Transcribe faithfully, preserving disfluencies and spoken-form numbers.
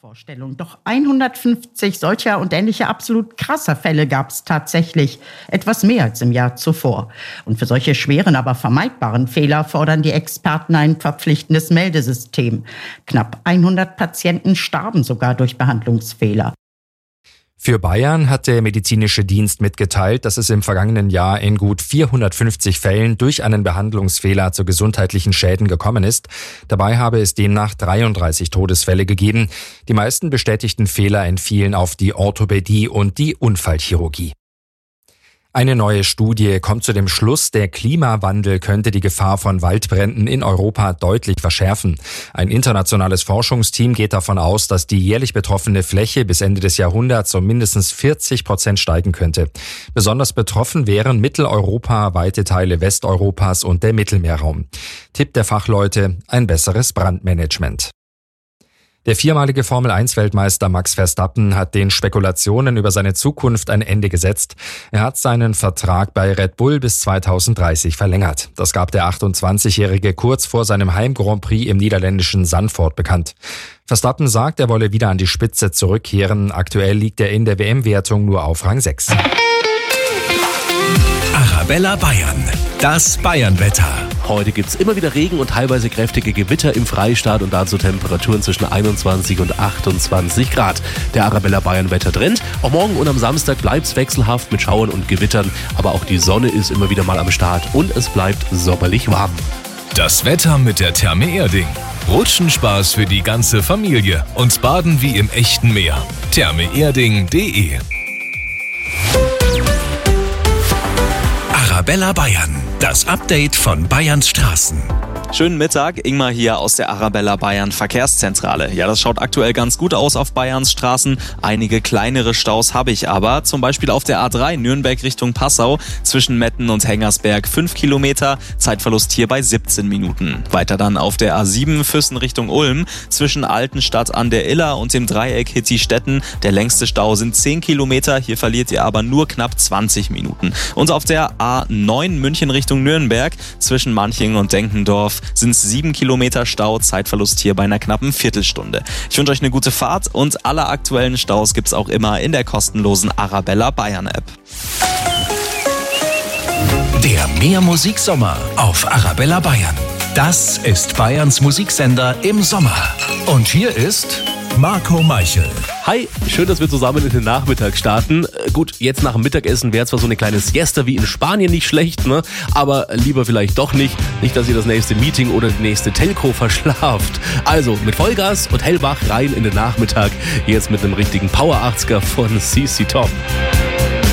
Vorstellung. Doch hundertfünfzig solcher und ähnlicher absolut krasser Fälle gab es tatsächlich. Etwas mehr als im Jahr zuvor. Und für solche schweren, aber vermeidbaren Fehler fordern die Experten ein verpflichtendes Meldesystem. Knapp hundert Patienten starben sogar durch Behandlungsfehler. Für Bayern hat der medizinische Dienst mitgeteilt, dass es im vergangenen Jahr in gut vierhundertfünfzig Fällen durch einen Behandlungsfehler zu gesundheitlichen Schäden gekommen ist. Dabei habe es demnach dreiunddreißig Todesfälle gegeben. Die meisten bestätigten Fehler entfielen auf die Orthopädie und die Unfallchirurgie. Eine neue Studie kommt zu dem Schluss, der Klimawandel könnte die Gefahr von Waldbränden in Europa deutlich verschärfen. Ein internationales Forschungsteam geht davon aus, dass die jährlich betroffene Fläche bis Ende des Jahrhunderts um mindestens vierzig Prozent steigen könnte. Besonders betroffen wären Mitteleuropa, weite Teile Westeuropas und der Mittelmeerraum. Tipp der Fachleute: ein besseres Brandmanagement. Der viermalige Formel eins Weltmeister Max Verstappen hat den Spekulationen über seine Zukunft ein Ende gesetzt. Er hat seinen Vertrag bei Red Bull bis zweitausenddreißig verlängert. Das gab der achtundzwanzigjährige kurz vor seinem Heim-Grand Prix im niederländischen Zandvoort bekannt. Verstappen sagt, er wolle wieder an die Spitze zurückkehren. Aktuell liegt er in der W M-Wertung nur auf Rang sechs. Arabella Bayern, das Bayernwetter. Heute gibt's immer wieder Regen und teilweise kräftige Gewitter im Freistaat und dazu Temperaturen zwischen einundzwanzig und achtundzwanzig Grad. Der Arabella Bayern Wettertrend. Auch morgen und am Samstag bleibt's wechselhaft mit Schauern und Gewittern, aber auch die Sonne ist immer wieder mal am Start und es bleibt sommerlich warm. Das Wetter mit der Therme Erding. Rutschenspaß für die ganze Familie und Baden wie im echten Meer. therme erding punkt de Arabella Bayern, das Update von Bayerns Straßen. Schönen Mittag, Ingmar hier aus der Arabella Bayern Verkehrszentrale. Ja, das schaut aktuell ganz gut aus auf Bayerns Straßen. Einige kleinere Staus habe ich aber, zum Beispiel auf der A drei Nürnberg Richtung Passau zwischen Metten und Hengersberg fünf Kilometer, Zeitverlust hier bei siebzehn Minuten. Weiter dann auf der A sieben Füssen Richtung Ulm zwischen Altenstadt an der Iller und dem Dreieck Hitti-Stetten. Der längste Stau sind zehn Kilometer, hier verliert ihr aber nur knapp zwanzig Minuten. Und auf der A neun München Richtung Nürnberg zwischen Manching und Denkendorf sind es sieben Kilometer Stau, Zeitverlust hier bei einer knappen Viertelstunde. Ich wünsche euch eine gute Fahrt und alle aktuellen Staus gibt's auch immer in der kostenlosen Arabella Bayern App. Der Mehrmusiksommer auf Arabella Bayern. Das ist Bayerns Musiksender im Sommer. Und hier ist Marco Meichel. Hi, schön, dass wir zusammen in den Nachmittag starten. Äh, gut, jetzt nach dem Mittagessen wäre zwar so eine kleine Siesta wie in Spanien nicht schlecht, ne? Aber lieber vielleicht doch nicht. Nicht, dass ihr das nächste Meeting oder die nächste Telco verschlaft. Also mit Vollgas und hellwach rein in den Nachmittag. Jetzt mit einem richtigen Power achtziger von C C Top.